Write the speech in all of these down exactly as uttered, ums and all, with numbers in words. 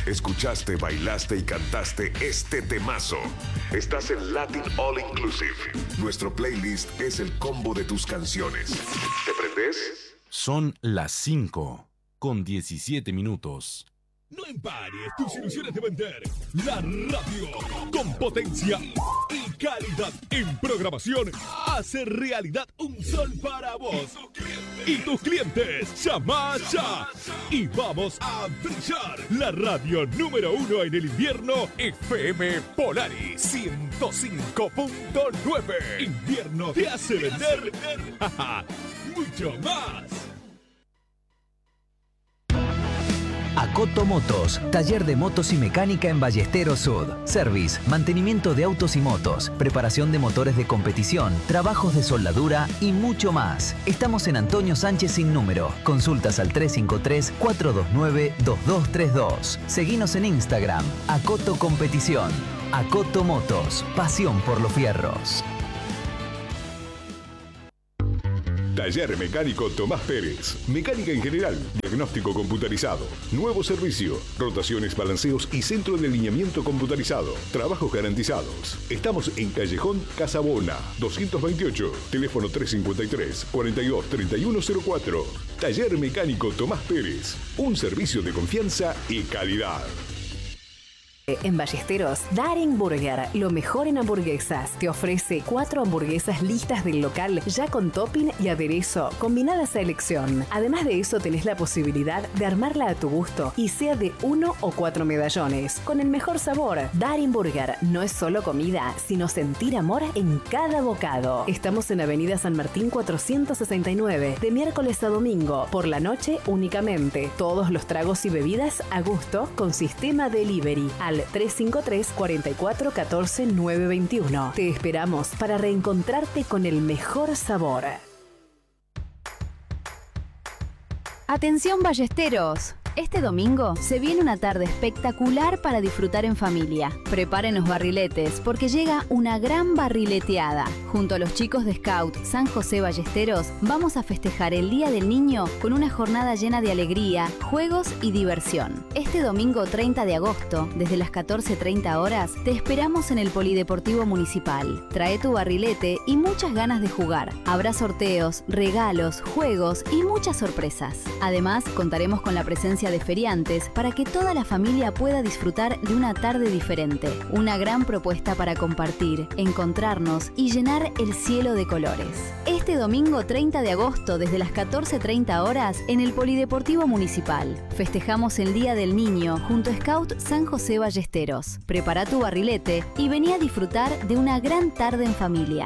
Escuchaste, bailaste y cantaste este temazo. Estás en Latin All Inclusive. Nuestro playlist es el combo de tus canciones. ¿Te prendes? Son las cinco con diecisiete minutos. No empares tus ilusiones de vender. La radio con potencia y calidad en programación hace realidad un sol para vos y tus clientes. Llama ya y vamos a brillar. La radio número uno en el invierno, F M Polaris ciento cinco punto nueve. Invierno te hace vender mucho más. Acoto Motos, taller de motos y mecánica en Ballesteros Sud. Service, mantenimiento de autos y motos, preparación de motores de competición, trabajos de soldadura y mucho más. Estamos en Antonio Sánchez sin número. Consultas al tres cinco tres, cuatro dos nueve, dos dos tres dos. Seguinos en Instagram, Acoto Competición. Acoto Motos, pasión por los fierros. Taller Mecánico Tomás Pérez. Mecánica en general, diagnóstico computarizado, nuevo servicio, rotaciones, balanceos y centro de alineamiento computarizado. Trabajos garantizados. Estamos en Callejón Casabona, doscientos veintiocho. Teléfono tres cinco tres, cuatro dos, tres uno cero cuatro. Taller Mecánico Tomás Pérez. Un servicio de confianza y calidad. En Ballesteros, Daring Burger, lo mejor en hamburguesas. Te ofrece cuatro hamburguesas listas del local, ya con topping y aderezo, combinadas a elección. Además de eso, tenés la posibilidad de armarla a tu gusto y sea de uno o cuatro medallones, con el mejor sabor. Daring Burger no es solo comida, sino sentir amor en cada bocado. Estamos en Avenida San Martín cuatrocientos sesenta y nueve, de miércoles a domingo, por la noche únicamente. Todos los tragos y bebidas a gusto con sistema delivery al tres cinco tres, cuatro cuatro, uno cuatro, nueve dos uno. Te esperamos para reencontrarte con el mejor sabor. Atención Ballesteros. Este domingo se viene una tarde espectacular para disfrutar en familia. Preparen los barriletes porque llega una gran barrileteada. Junto a los chicos de Scout San José Ballesteros vamos a festejar el Día del Niño con una jornada llena de alegría, juegos y diversión. Este domingo treinta de agosto, desde las catorce treinta horas, te esperamos en el Polideportivo Municipal. Trae tu barrilete y muchas ganas de jugar. Habrá sorteos, regalos, juegos y muchas sorpresas. Además, contaremos con la presencia de feriantes para que toda la familia pueda disfrutar de una tarde diferente. Una gran propuesta para compartir, encontrarnos y llenar el cielo de colores. Este domingo treinta de agosto desde las catorce treinta horas en el Polideportivo Municipal. Festejamos el Día del Niño junto a Scout San José Ballesteros. Prepara tu barrilete y vení a disfrutar de una gran tarde en familia.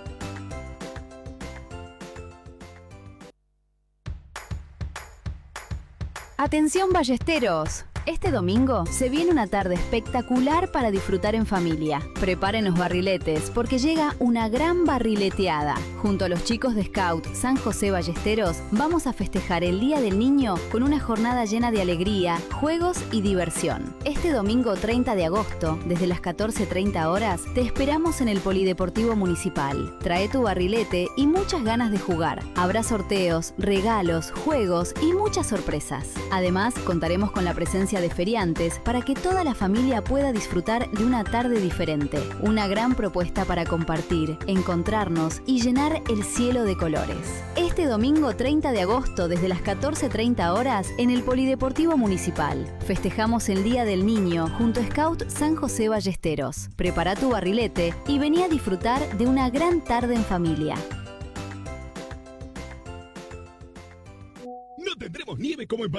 Atención Ballesteros. Este domingo se viene una tarde espectacular para disfrutar en familia. Preparen los barriletes porque llega una gran barrileteada. Junto a los chicos de Scout San José Ballesteros vamos a festejar el Día del Niño con una jornada llena de alegría, juegos y diversión. Este domingo treinta de agosto, desde las catorce treinta horas, te esperamos en el Polideportivo Municipal. Trae tu barrilete y muchas ganas de jugar. Habrá sorteos, regalos, juegos y muchas sorpresas. Además, contaremos con la presencia de feriantes para que toda la familia pueda disfrutar de una tarde diferente. Una gran propuesta para compartir, encontrarnos y llenar el cielo de colores. Este domingo treinta de agosto desde las catorce treinta horas en el Polideportivo Municipal. Festejamos el Día del Niño junto a Scout San José Ballesteros. Prepara tu barrilete y vení a disfrutar de una gran tarde en familia. No tendremos nieve como en